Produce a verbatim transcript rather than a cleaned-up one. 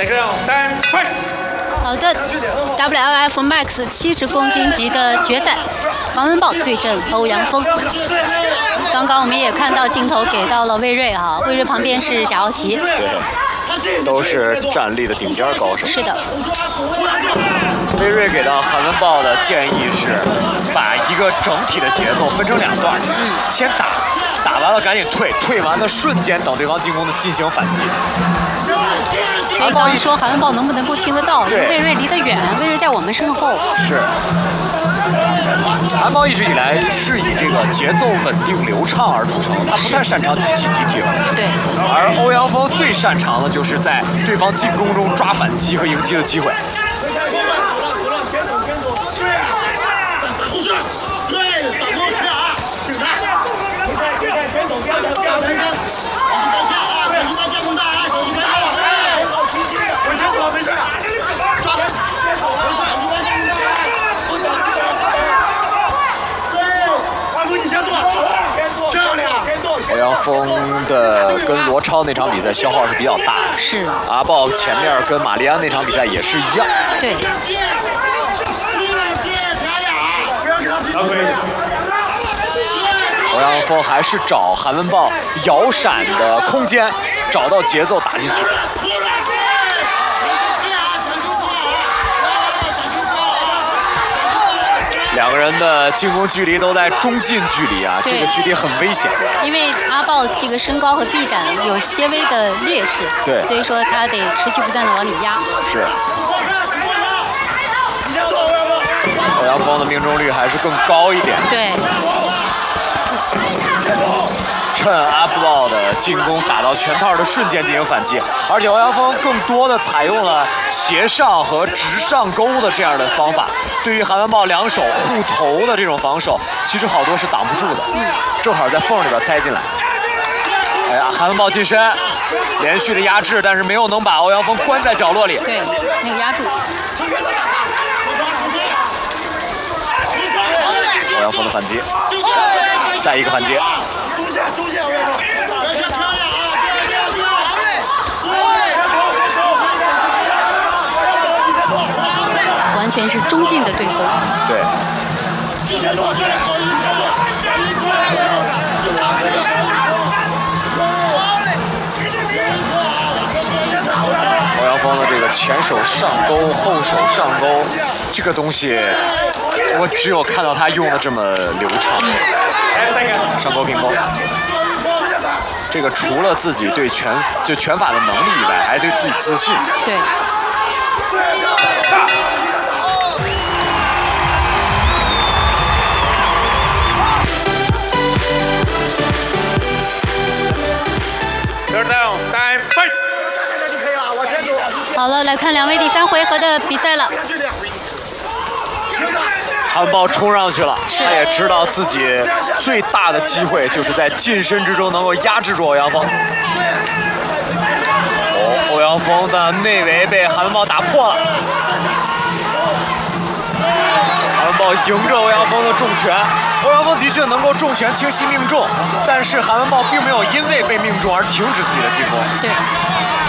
好的 ，W L F Max 七十公斤级的决赛，韩文豹对阵欧阳锋。刚刚我们也看到镜头给到了魏睿哈，魏睿旁边是贾奥奇， 对，都是站立的顶尖高手。 是的。 魏睿给到韩文豹的建议是，把一个整体的节奏分成两段，嗯，先打，打完了赶紧退，退完的瞬间等对方进攻的进行反击。 所以刚刚说韩文豹能不能够听得到？因为魏睿离得远，魏睿在我们身后。 是。韩豹一直以来是以这个节奏稳定流畅而著称，他不太擅长急起急停。 对。 而欧阳锋最擅长的就是在对方进攻中抓反击和迎击的机会。欧阳锋的跟罗超那场比赛消耗是比较大的， 是。 阿豹前面跟玛丽安那场比赛也是一样。 对。 欧阳锋还是找韩文豹摇闪的空间，找到节奏打进去。两个人的进攻距离都在中近距离啊，这个距离很危险。 因为阿豹这个身高和臂展有些微的劣势， 对， 所以说他得持续不断的往里压。 是。欧阳锋的命中率还是更高一点。 对。 趁阿豹的进攻打到全套的瞬间进行反击，而且欧阳锋更多的采用了斜上和直上勾的这样的方法，对于韩文豹两手护头的这种防守，其实好多是挡不住的，嗯，正好在缝里边塞进来。哎呀，韩文豹近身，连续的压制，但是没有能把欧阳锋关在角落里。 对，没有压住。 欧阳锋的反击，再一个反击。中线，中线， 完全是中近的对攻。 对。欧阳锋的这个前手上勾、后手上勾，这个东西我只有看到他用的这么流畅。上勾平勾，这个除了自己对拳就拳法的能力以外，还对自己自信。 对。 Third down, time, fight！ 好了，来看两位第三回合的比赛了。 韩豹冲上去了，他也知道自己最大的机会就是在近身之中能够压制住欧阳锋。哦，欧阳锋的内围被韩豹打破了。韩豹迎着欧阳锋的重拳，欧阳锋的确能够重拳清晰命中，但是韩豹并没有因为被命中而停止自己的进攻。 对。